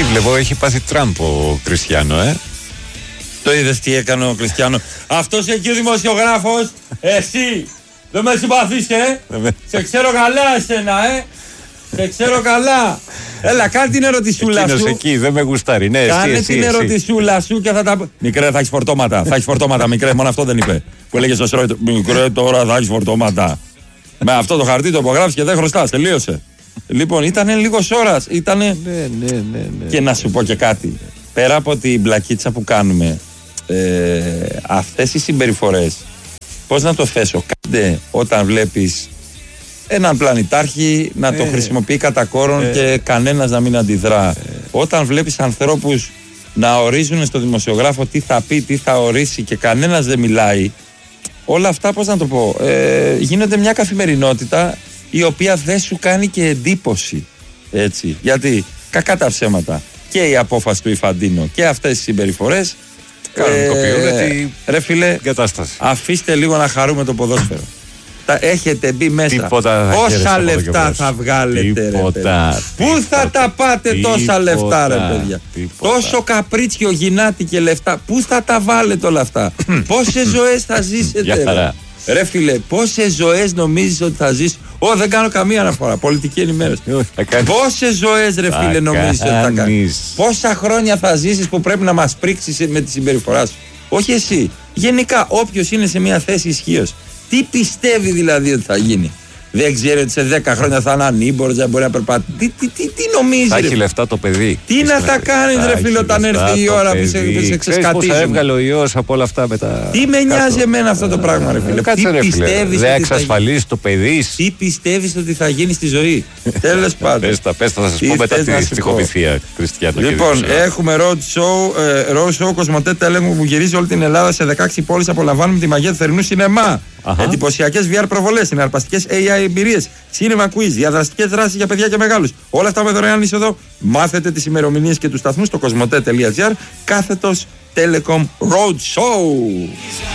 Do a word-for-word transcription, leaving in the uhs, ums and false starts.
βλέπω, έχει πάθει Τραμπ ο Κριστιάνο, ε. Το είδες τι έκανε ο Κριστιάνο? Αυτός εκεί ο δημοσιογράφος, εσύ, δεν με συμπαθείς, ε. Σε ξέρω καλά εσένα, ε. Σε ξέρω καλά. Έλα, κάνε την ερωτησούλα Εκείνος σου. εκεί, δεν με γουστάρει. Ναι, κάνε εσύ, την εσύ, ερωτησούλα σου και θα τα. Μικρέ, θα έχεις φορτώματα. Θα έχεις φορτώματα, μικρέ, μόνο αυτό δεν είπε. Που έλεγε στο Σρόιτ, μικρέ, τώρα θα έχεις φορτώματα. Με αυτό το χαρτί το υπογράφεις και δεν χρωστάς. Τελείωσε. Λοιπόν, ήταν λίγο ώρα. Ήτανε... Ναι, ναι, ναι, ναι. Και να σου πω και κάτι. Πέρα από την μπλακίτσα που κάνουμε, ε, αυτές οι συμπεριφορές, πώς να το θέσω, κάντε όταν βλέπεις έναν πλανητάρχη να το ε, χρησιμοποιεί κατά κόρον ε, και κανένας να μην αντιδρά. Ε, όταν βλέπεις ανθρώπους να ορίζουν στο δημοσιογράφο τι θα πει, τι θα ορίσει και κανένας δεν μιλάει, όλα αυτά, πώς να το πω, ε, γίνονται μια καθημερινότητα η οποία δεν σου κάνει και εντύπωση. Έτσι. Γιατί κακά τα ψέματα και η απόφαση του Ιφαντίνο και αυτές οι συμπεριφορές ε, ρε φίλε, κατάσταση. Αφήστε λίγο να χαρούμε το ποδόσφαιρο. Τα έχετε μπει μέσα. Τίποτα Πόσα λεφτά θα βγάλετε, τίποτα, ρε Πού τίποτα, θα τα πάτε τίποτα, τόσα λεφτά, ρε παιδιά? Τίποτα. Τόσο καπρίτσιο, γυνάτι και λεφτά. Πού θα τα βάλετε όλα αυτά? Πόσες ζωές θα ζήσετε, ρε? Ρε φίλε, πόσες ζωές νομίζεις ότι θα ζήσεις? Ω, δεν κάνω καμία αναφορά. Πολιτική ενημέρωση. Πόσες ζωές, ρε φίλε, νομίζεις ότι θα κάνεις? Πόσα χρόνια θα ζήσεις που πρέπει να μας πρίξεις με τη συμπεριφορά σου? Όχι εσύ. Γενικά, όποιος είναι σε μια θέση ισχύως, τι πιστεύει δηλαδή ότι θα γίνει? Δεν ξέρει ότι σε δέκα χρόνια θα είναι ανήμπορος, δεν μπορεί να περπατήσει. Τι, τι, τι, τι νομίζει? Θα έχει λεφτά το παιδί. Τι να τα κάνει, ρε φίλε, όταν έρθει η ώρα που σε, σε ξεσκατίζουν? Θα έβγαλε ο ιός από όλα αυτά μετά. Τι με νοιάζει εμένα αυτό το πράγμα, ρε φίλε? Κάτσε, ρε φίλε. Δεν εξασφαλίζει το παιδί. Τι πιστεύεις ότι θα γίνει στη ζωή? Τέλος πάντων. Πες τα, πες τα, θα σας πω μετά τη στοιχομηθεία, Κριστιάνο. Λοιπόν, έχουμε road show, road show Κοσμοτέ Τέλεγμου που γυρίζει όλη την Ελλάδα σε δεκαέξι πόλεις. Απολαμβάνουμε τη μαγεία του θερινού σινεμά. Εντυπωσιακές βι αρ προβολές, συναρπαστικές έι άι εμπειρίες, cinema quiz, διαδραστικές δράσεις για παιδιά και μεγάλους. Όλα αυτά με δωρεάν είσοδο. Μάθετε τις ημερομηνίες και τους σταθμούς στο κοσμοτέ τελεία τζι άρ κάθετος Telecom Road Show.